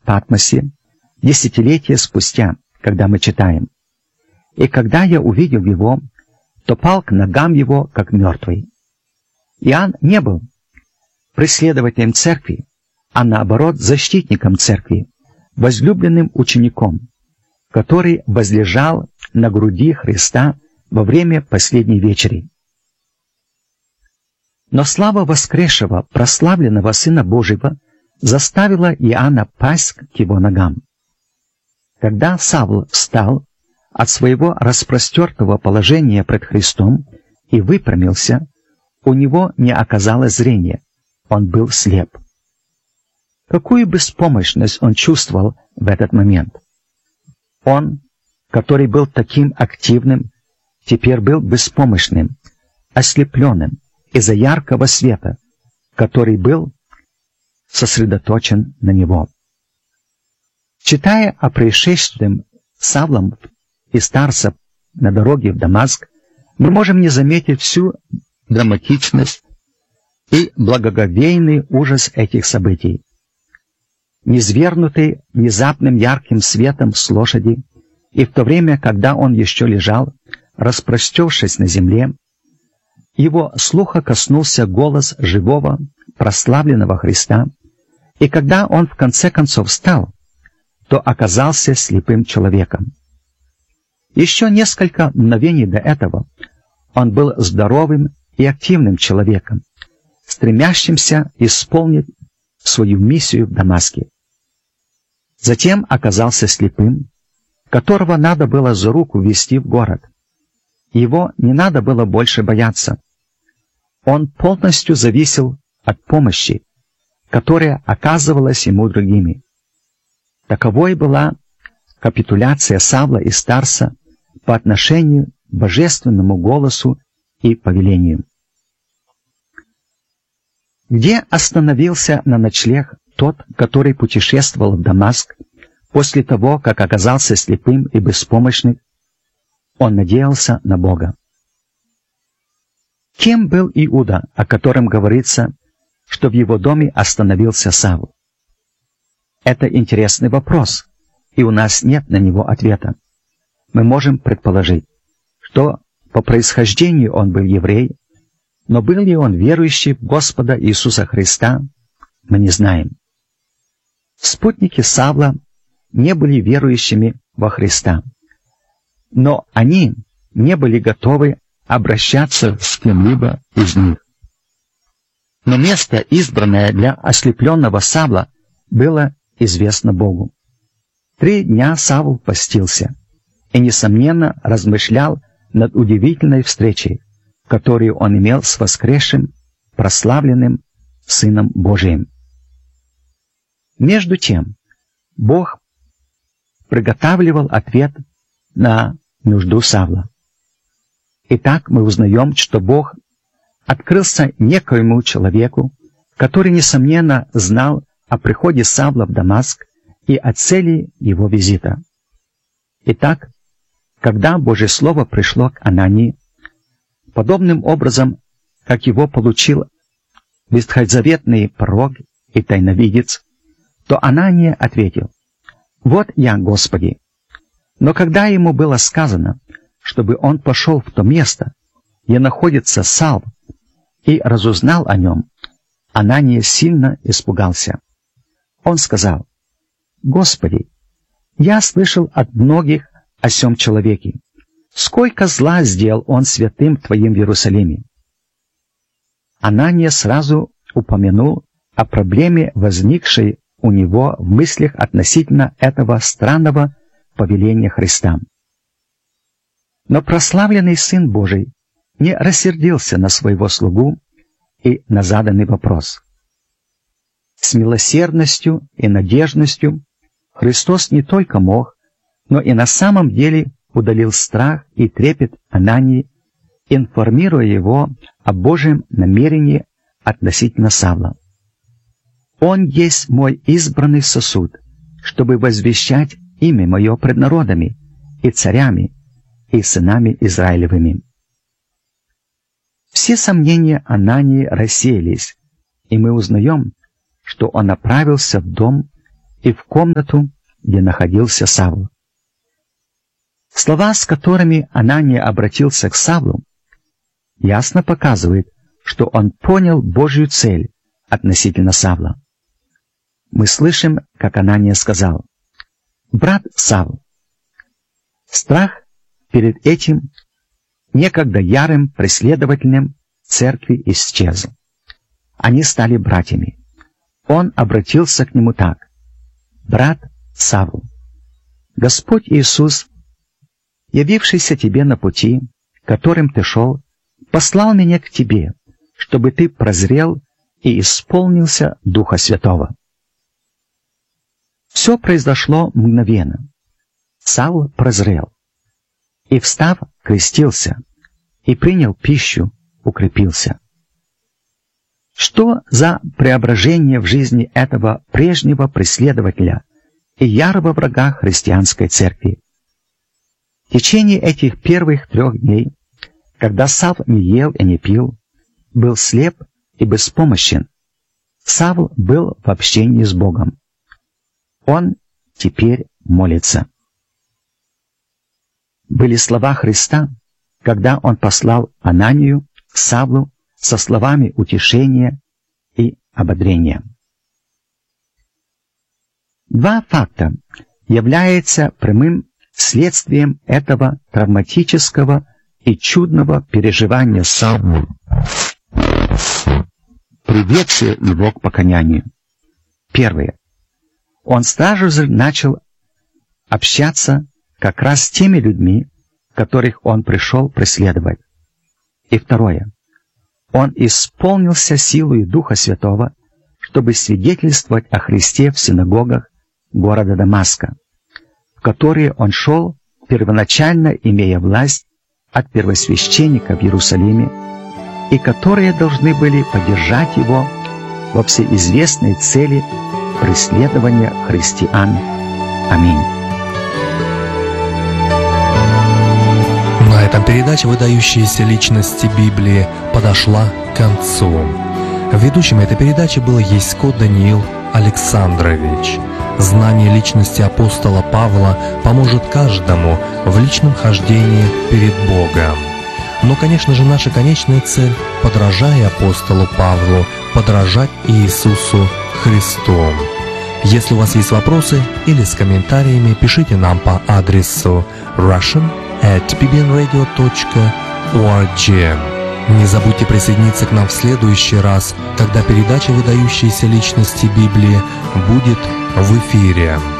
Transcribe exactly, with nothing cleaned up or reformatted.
Патмосе десятилетия спустя, когда мы читаем: «И когда я увидел его, то пал к ногам его, как мертвый». Иоанн не был преследователем церкви, а наоборот защитником церкви, возлюбленным учеником, который возлежал на груди Христа во время последней вечери. Но слава воскресшего, прославленного Сына Божьего заставила Иоанна пасть к его ногам. Когда Савл встал от своего распростертого положения пред Христом и выпрямился, у него не оказалось зрения, он был слеп. Какую беспомощность он чувствовал в этот момент? Он, который был таким активным, теперь был беспомощным, ослепленным из-за яркого света, который был сосредоточен на него. Читая о происшествии с Савлом и Тарса на дороге в Дамаск, мы можем не заметить всю драматичность и благоговейный ужас этих событий. Низвергнутый внезапным ярким светом с лошади, и в то время, когда он еще лежал, распростершись на земле, его слуха коснулся голос живого, прославленного Христа, и когда он в конце концов встал, то оказался слепым человеком. Еще несколько мгновений до этого он был здоровым и активным человеком, стремящимся исполнить свою миссию в Дамаске. Затем оказался слепым, которого надо было за руку вести в город. Его не надо было больше бояться. Он полностью зависел от помощи, которая оказывалась ему другими. Таковой была капитуляция Савла и Тарса по отношению к божественному голосу и повелению. Где остановился на ночлег тот, который путешествовал в Дамаск после того, как оказался слепым и беспомощным? Он надеялся на Бога. Кем был Иуда, о котором говорится, что в его доме остановился Савл? Это интересный вопрос, и у нас нет на него ответа. Мы можем предположить, что по происхождению он был еврей, но был ли он верующий в Господа Иисуса Христа, мы не знаем. Спутники Савла не были верующими во Христа, но они не были готовы обращаться с кем-либо из них. Но место, избранное для ослепленного Савла, было известно Богу. Три дня Савл постился и, несомненно, размышлял над удивительной встречей, которую он имел с воскресшим, прославленным Сыном Божиим. Между тем, Бог приготавливал ответ на нужду Савла. Итак, мы узнаем, что Бог открылся некоему человеку, который, несомненно, знал о приходе Савла в Дамаск и о цели его визита. Итак, когда Божье Слово пришло к Анании, подобным образом, как его получил ветхозаветный пророк и тайновидец, то Анания ответил: «Вот я, Господи». Но когда ему было сказано, чтобы он пошел в то место, где находится Савл, и разузнал о нем, Анания сильно испугался. Он сказал: «Господи, я слышал от многих о сем человеке. Сколько зла сделал он святым Твоим в Иерусалиме». Анания сразу упомянул о проблеме, возникшей у него в мыслях относительно этого странного повеления Христа. Но прославленный Сын Божий не рассердился на своего слугу и на заданный вопрос. С милосердностью и надежностью Христос не только мог, но и на самом деле удалил страх и трепет Анании, информируя его о Божьем намерении относительно Савла. «Он есть мой избранный сосуд, чтобы возвещать имя мое пред народами и царями и сынами Израилевыми». Все сомнения Анании рассеялись, и мы узнаем, что он направился в дом и в комнату, где находился Савл. Слова, с которыми Анания обратился к Савлу, ясно показывают, что он понял Божью цель относительно Савла. Мы слышим, как Анания сказал: «Брат Савл». Страх перед этим некогда ярым преследователем церкви исчез. Они стали братьями. Он обратился к нему так: «Брат Савл, Господь Иисус, явившийся тебе на пути, которым ты шел, послал меня к тебе, чтобы ты прозрел и исполнился Духа Святого». Все произошло мгновенно. Савл прозрел и, встав, крестился, и принял пищу, укрепился. Что за преображение в жизни этого прежнего преследователя и ярого врага христианской церкви? В течение этих первых трех дней, когда Савл не ел и не пил, был слеп и беспомощен, Савл был в общении с Богом. Он теперь молится. Были слова Христа, когда Он послал Ананию к Савлу со словами утешения и ободрения. Два факта являются прямым следствием этого травматического и чудного переживания Савла, приведшее его к покаянию. Первое. Он сразу же начал общаться как раз с теми людьми, которых он пришел преследовать. И второе. Он исполнился силой Духа Святого, чтобы свидетельствовать о Христе в синагогах города Дамаска, в которые он шел, первоначально имея власть от первосвященника в Иерусалиме, и которые должны были поддержать его во всеизвестной цели преследования христиан. Аминь. На этом передача «Выдающиеся личности Библии» подошла к концу. Ведущим этой передачи был Ясько Даниил Александрович. Знание личности апостола Павла поможет каждому в личном хождении перед Богом. Но, конечно же, наша конечная цель, подражая апостолу Павлу, подражать Иисусу Христу. Если у вас есть вопросы или с комментариями, пишите нам по адресу russian at p b n radio dot org. Не забудьте присоединиться к нам в следующий раз, когда передача «Выдающиеся личности Библии» будет в эфире.